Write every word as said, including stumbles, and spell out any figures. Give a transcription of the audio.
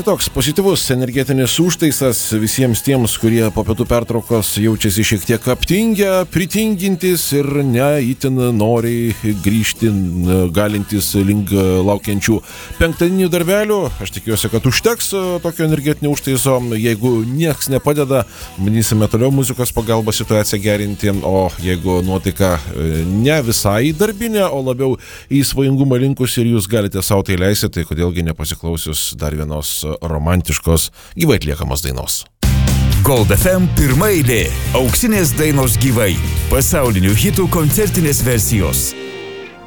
toks pozityvus energetinis užtaisas visiems tiems, kurie po pietų pertraukos jaučiasi šiek tiek aptingę, pritingintis ir ne itin noriai grįžti galintys link laukiančių penktadieninių darbelių. Aš tikiuosi, kad užteks tokio energetinio užtaiso. Jeigu nieks nepadeda, bandysime toliau muzikos pagalba situaciją gerinti, o jeigu nuotaika ne visai darbinė, o labiau į svajingumą linkus ir jūs galite savo tai leisti, tai kodėlgi nepasiklausius dar vienos romantiškos gyvai atliekamos dainos. Gold F M pirma eilė. Auksinės dainos gyvai. Pasaulinių hitų koncertinės versijos.